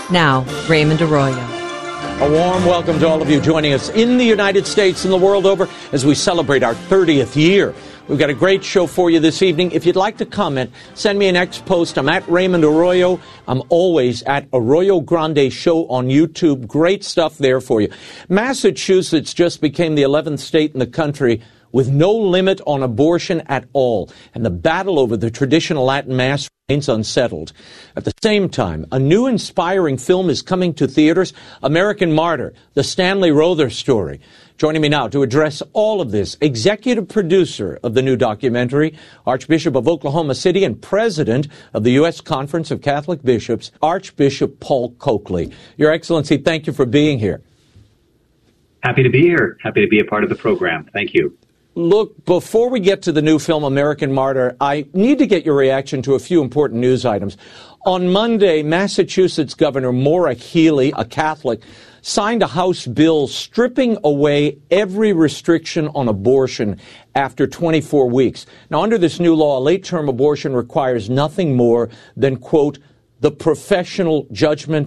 Now, Raymond Arroyo. A warm welcome to all of you joining us in the United States and the world over as we celebrate our 30th year. We've got a great show for you this evening. If you'd like to comment, send me an X post. I'm at Raymond Arroyo. I'm always at Arroyo Grande Show on YouTube. Great stuff there for you. Massachusetts just became the 11th state in the country with no limit on abortion at all. And the battle over the traditional Latin Mass remains unsettled. At the same time, a new inspiring film is coming to theaters, American Martyr, the Stanley Rother story. Joining me now to address all of this, executive producer of the new documentary, Archbishop of Oklahoma City and president of the U.S. Conference of Catholic Bishops, Archbishop Paul Coakley. Your Excellency, thank you for being here. Happy to be here. Happy to be a part of the program. Thank you. Look, before we get to the new film, American Martyr, I need to get your reaction to a few important news items. On Monday, Massachusetts Governor Maura Healey, a Catholic, signed a House bill stripping away every restriction on abortion after 24 weeks. Now, under this new law, a late-term abortion requires nothing more than, quote, the professional judgment